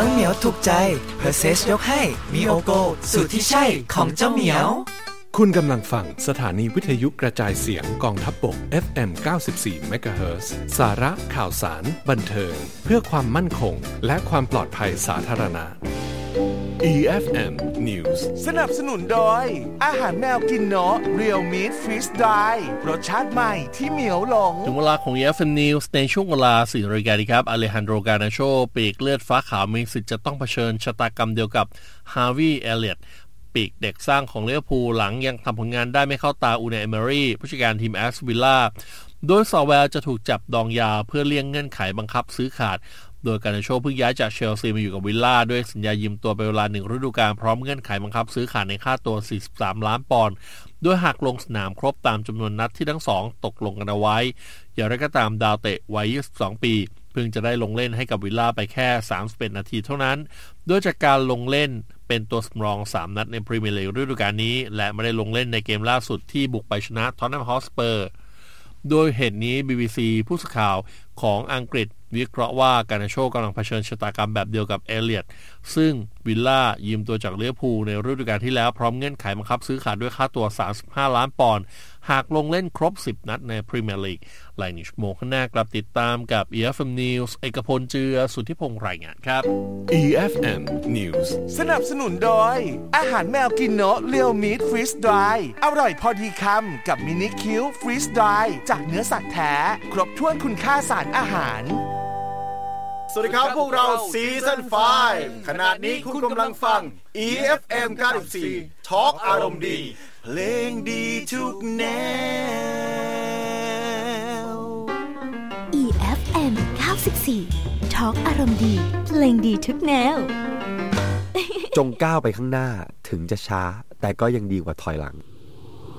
น้องเหมียวถูกใจเพอร์เซสยกให้มีโอโกสูตรที่ใช่ของเจ้าเหมียวคุณกำลังฟังสถานีวิทยุกระจายเสียงกองทัพบก FM 94 เมกะเฮิรตซ์ สาระข่าวสารบันเทิงเพื่อความมั่นคงและความปลอดภัยสาธารณะ EFM News สนับสนุนโดยอาหารแมวกินเนาะ Real Meat Freeze Dry รสชาติใหม่ที่เหมียวหลงถึงเวลาของ EFM News ในช่วงเวลา 4 นาฬิกาครับอเลฮันโดร กานาโชปีกเลือดฟ้าขาวมีสิทธิ์จะต้องเผชิญชะตากรรมเดียวกับฮาร์วีย์เอเลียตปีกเด็กสร้างของลิเวอร์พูลหลังยังทำผลงานได้ไม่เข้าตาอูเนย์ เอเมอรี่ผู้จัดการทีมแอสตันวิลล่าโดยซอลแวร์จะถูกจับดองยาเพื่อเลี่ยงเงื่อนไขบังคับซื้อขาดโดยการนาโชเพิ่งย้ายจากเชลซีมาอยู่กับวิลล่าด้วยสัญญายืมตัวไปเวลา1ฤดูกาลพร้อมเงื่อนไขบังคับซื้อขาดในค่าตัว43ล้านปอนด์โดยหากลงสนามครบตามจำนวนนัดที่ทั้งสองตกลงกันเอาไว้อย่างไรก็ตามดาวเตะวัย22ปีเพิ่งจะได้ลงเล่นให้กับวิลล่าไปแค่31นาทีเท่านั้นโดยจากการลงเล่นเป็นตัวสำรอง3นัดในพรีเมียร์ลีกฤดูกาลนี้และไม่ได้ลงเล่นในเกมล่าสุดที่บุกไปชนะท็อตแนมฮอตสเปอร์โดยเหตุนี้ BBC ผู้สื่อข่าวของอังกฤษวิเคราะห์ว่าการนาโชกำลังเผชิญชะตากรรมแบบเดียวกับเอเลียตซึ่งวิลล่ายืมตัวจากลิเวอร์พูลในฤดูกาลที่แล้วพร้อมเงื่อนไขบังคับซื้อขาดด้วยค่าตัว35ล้านปอนด์หากลงเล่นครบ10นัดในพรีเมียร์ลีกหลายชั่วโมงข้างหน้ากลับติดตามกับ EFM News เอกพลเจือสุทธิพงษ์รายงานครับ EFM News สนับสนุนโดยอาหารแมวกินเนาะ Real Meat Freeze Dry อร่อยพอดีคำกับมินิคิว Freeze Dry จากเนื้อสัตว์แท้ครบถ้วนคุณค่าสารอาหารสวัสดีครับพวกเราซีซั่น5ขณะนี้คุณกำลังฟัง EFM 94 Talk อารมณ์ดีเพลงดีทุกแนว EFM 94 Talk อารมณ์ดีเพลงดีทุกแนวจงก้าวไปข้างหน้าถึงจะช้าแต่ก็ยังดีกว่าถอยหลัง